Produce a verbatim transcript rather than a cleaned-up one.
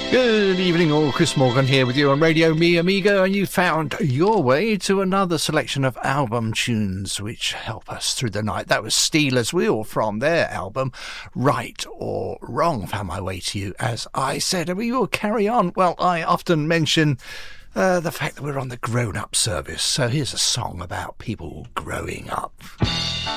Good evening all, Chris Morgan here with you on Radio Me Amigo, and you found your way to another selection of album tunes which help us through the night. That was Stealers Wheel from their album Right or Wrong. Found my way to you, as I said, and we will carry on. Well, I often mention uh, the fact that we're on the grown-up service, so here's a song about people growing up.